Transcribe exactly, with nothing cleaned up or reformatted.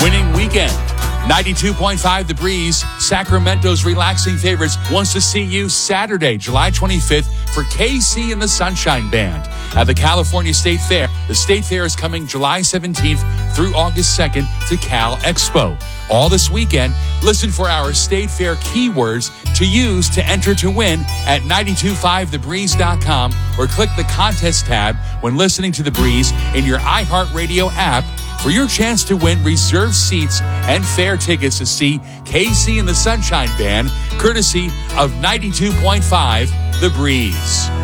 winning weekend. ninety-two point five The Breeze, Sacramento's relaxing favorites, wants to see you Saturday, July twenty-fifth for K C and the Sunshine Band at the California State Fair. The State Fair is coming July seventeenth through August second to Cal Expo. All this weekend, listen for our State Fair keywords to use to enter to win at nine two five the breeze dot com or click the contest tab when listening to The Breeze in your iHeartRadio app for your chance to win reserved seats and fair tickets to see K C and the Sunshine Band, courtesy of ninety-two point five The Breeze.